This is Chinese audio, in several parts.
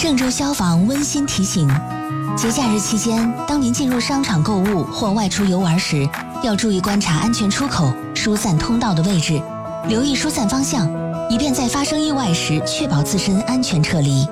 郑州消防温馨提醒：节假日期间，当您进入商场购物或外出游玩时，要注意观察安全出口、疏散通道的位置，留意疏散方向，以便在发生意外时确保自身安全撤离。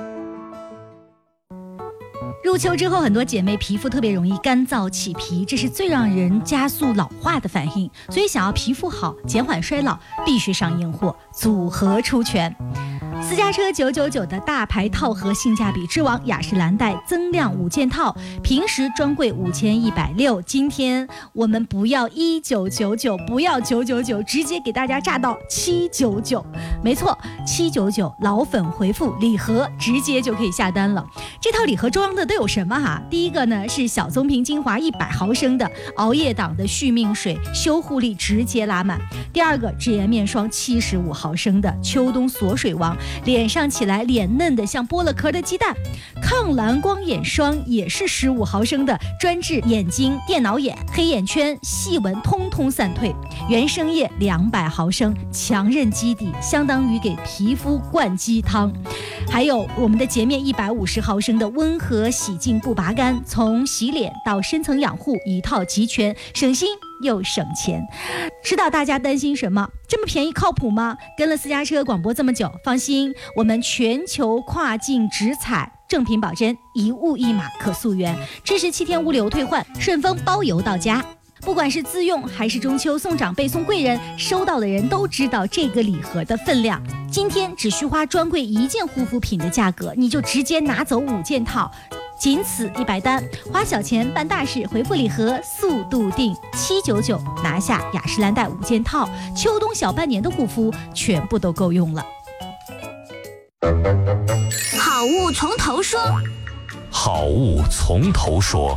入秋之后，很多姐妹皮肤特别容易干燥起皮，这是最让人加速老化的反应。所以想要皮肤好、减缓衰老，必须上硬货，组合出拳。私家车999的大牌套盒性价比之王雅诗兰黛增量5件套，平时专柜5160，今天我们不要1999，不要999，直接给大家炸到799。没错，799，老粉回复礼盒，直接就可以下单了。这套礼盒装的都有什么哈？第一个呢是小棕瓶精华100毫升的熬夜党的续命水，修护力直接拉满。第二个脂颜面霜75毫升的秋冬锁水王，脸上起来脸嫩的像剥了壳的鸡蛋。抗蓝光眼霜也是15毫升的，专治眼睛、电脑眼、黑眼圈、细纹通通散退。原生液200毫升，强韧基底，相当于给皮肤灌鸡汤。还有我们的洁面150毫升的温和洗净不拔干，从洗脸到深层养护一套齐全，省心又省钱。知道大家担心什么？这么便宜靠谱吗？跟了私家车广播这么久，放心，我们全球跨境直采，正品保真，1物1码可溯源，支持7天物流退换，顺丰包邮到家。不管是自用还是中秋送长辈送贵人，收到的人都知道这个礼盒的分量。今天只需花专柜1件护肤品的价格，你就直接拿走5件套，仅此100单，花小钱办大事，回复礼盒速度定799，拿下雅诗兰黛5件套，秋冬小半年的护肤全部都够用了。 好物从头说， 好物从头说。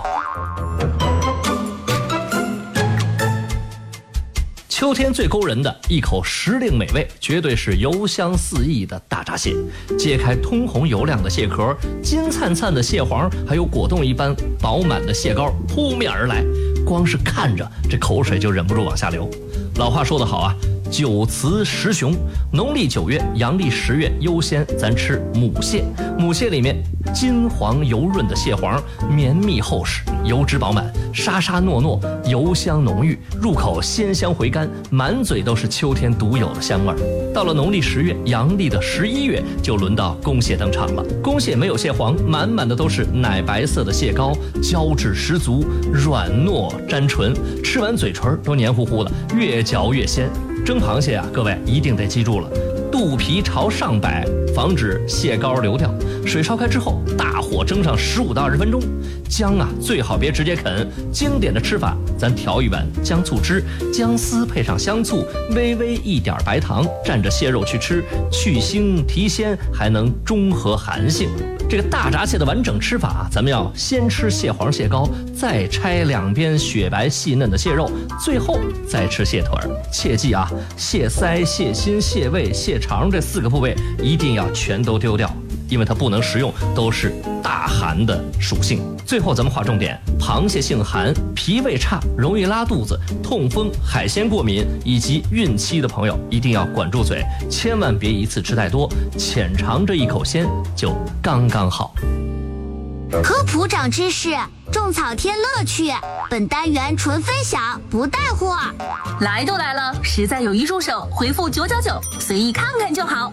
秋天最勾人的一口时令美味，绝对是油香四溢的大闸蟹。揭开通红油亮的蟹壳，金灿灿的蟹黄，还有果冻一般饱满的蟹膏扑面而来，光是看着这口水就忍不住往下流。老话说得好啊，九雌十雄，农历9月、阳历10月优先咱吃母蟹。母蟹里面金黄油润的蟹黄，绵密厚实，油脂饱满，沙沙糯糯，油香浓郁，入口鲜香回甘，满嘴都是秋天独有的香味儿。到了农历10月、阳历的11月，就轮到公蟹登场了。公蟹没有蟹黄，满满的都是奶白色的蟹膏，胶质十足，软糯沾唇，吃完嘴唇都黏糊糊的，越嚼越鲜。蒸螃蟹啊，各位一定得记住了，肚皮朝上摆，防止蟹膏流掉。水烧开之后，大火蒸上15到20分钟。姜啊，最好别直接啃。经典的吃法，咱调一碗姜醋汁，姜丝配上香醋，微微一点白糖，蘸着蟹肉去吃，去腥提鲜，还能中和寒性。这个大闸蟹的完整吃法，咱们要先吃蟹黄蟹膏，再拆两边雪白细嫩的蟹肉，最后再吃蟹腿儿。切记啊，蟹腮、蟹心、蟹胃、蟹肠这4个部位一定要全都丢掉，因为它不能食用，都是大寒的属性。最后咱们划重点，螃蟹性寒，脾胃差，容易拉肚子、痛风、海鲜过敏以及孕期的朋友一定要管住嘴，千万别一次吃太多，浅尝这一口鲜就刚刚好。 科普长知识，种草添乐趣。本单元纯分享，不带货。 来都来了，实在有一入手，回复999，随意看看就好。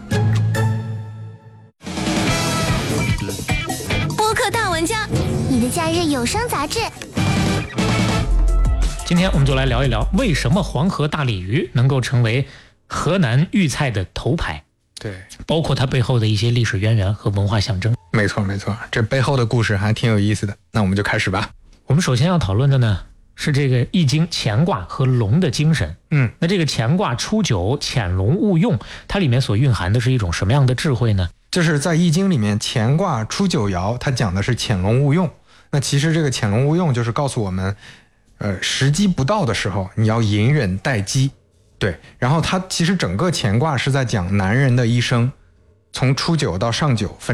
播客大文章，你的假日有声杂志。 今天我们就来聊一聊，为什么黄河大鲤鱼能够成为河南豫菜的头牌。 对， 包括它背后的一些历史渊源和文化象征。 没错没错，这背后的故事还挺有意思的。那我们就开始吧。 我们首先要讨论的呢是这个易经乾卦和龙的精神。那这个乾卦初九潜龙勿用，它里面所蕴含的是一种什么样的智慧呢？ 就是在易经里面，乾卦初九爻它讲的是潜龙勿用。那其实这个潜龙勿用就是告诉我们时机不到的时候你要隐忍待机。对，然后它其实整个乾卦是在讲男人的一生，从初九到上九